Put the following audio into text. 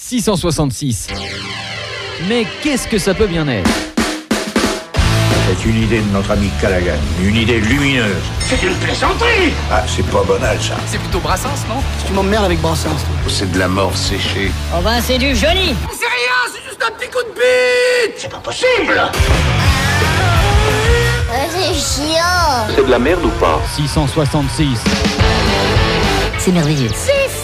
666. Mais qu'est-ce que ça peut bien être? C'est une idée de notre ami Callaghan, une idée lumineuse. C'est une plaisanterie. Ah, c'est pas banal ça. C'est plutôt Brassens, non? Tu m'emmerdes avec Brassens, toi. C'est de la mort séchée. Oh ben c'est du joli. C'est rien, c'est juste un petit coup de bite. C'est pas possible. C'est chiant. C'est de la merde ou pas? 666. C'est merveilleux. C'est